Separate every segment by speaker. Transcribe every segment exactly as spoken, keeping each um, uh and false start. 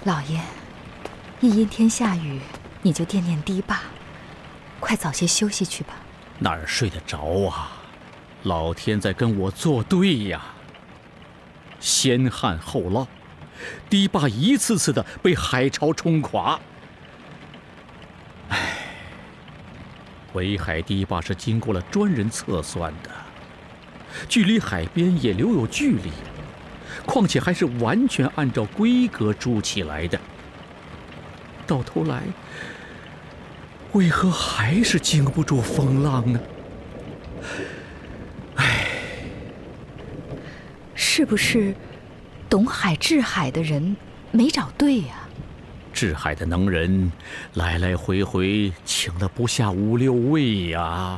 Speaker 1: 老爷，一阴天下雨，你就惦念堤坝，快早些休息去吧。
Speaker 2: 哪儿睡得着啊？老天在跟我作对呀！先旱后涝，堤坝一次次的被海潮冲垮。唉，围海堤坝是经过了专人测算的，距离海边也留有距离，况且还是完全按照规格筑起来的。到头来，为何还是经不住风浪呢？唉，
Speaker 1: 是不是懂海治海的人没找对呀？
Speaker 2: 治海的能人来来回回请了不下五六位呀！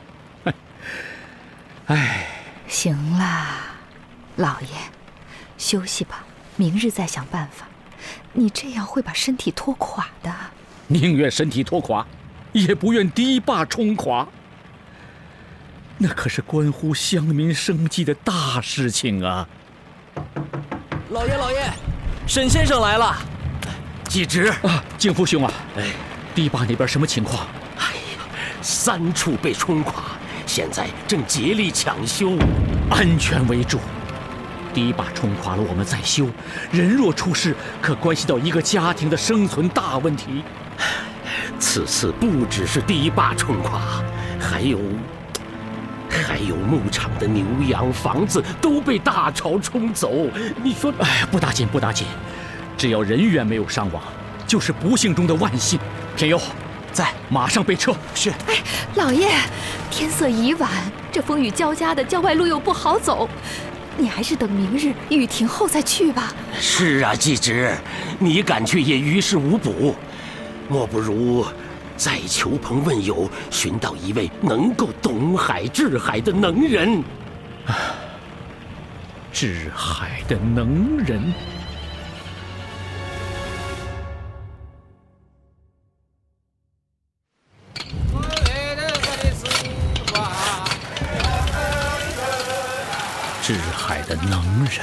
Speaker 2: 唉，
Speaker 1: 行啦，老爷，休息吧，明日再想办法。你这样会把身体拖垮的。
Speaker 2: 宁愿身体拖垮，也不愿堤坝冲垮。那可是关乎乡民生计的大事情啊！
Speaker 3: 老爷，老爷，沈先生来了。
Speaker 4: 继侄
Speaker 2: 啊，敬父兄啊，
Speaker 4: 哎，
Speaker 2: 堤坝那边什么情况？
Speaker 4: 哎呀，三处被冲垮，现在正竭力抢修，
Speaker 2: 安全为主。堤坝冲垮了，我们再修。人若出事，可关系到一个家庭的生存大问题。
Speaker 4: 此次不只是堤坝冲垮，还有，还有牧场的牛羊、房子都被大潮冲走。你说，
Speaker 2: 哎，不打紧，不打紧，只要人员没有伤亡，就是不幸中的万幸。田佑，在，马上备车。
Speaker 3: 是。
Speaker 1: 哎，老爷，天色已晚，这风雨交加的，郊外路又不好走。你还是等明日雨停后再去吧。
Speaker 4: 是啊，继侄，你赶去也于事无补，莫不如再求朋问友，寻到一位能够懂海治海的能人。
Speaker 2: 治海的能人。治海的能人，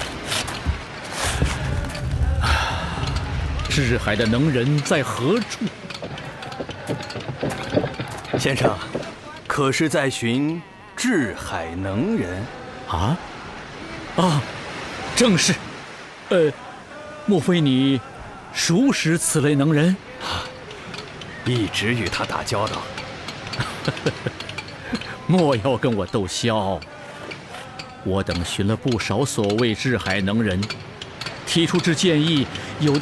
Speaker 2: 治海的能人在何处？
Speaker 3: 先生，可是在寻治海能人？
Speaker 2: 啊？啊，正是。呃，莫非你熟识此类能人？
Speaker 3: 啊，一直与他打交道。
Speaker 2: 莫要跟我逗笑。我等寻了不少所谓治海能人，提出之建议，有的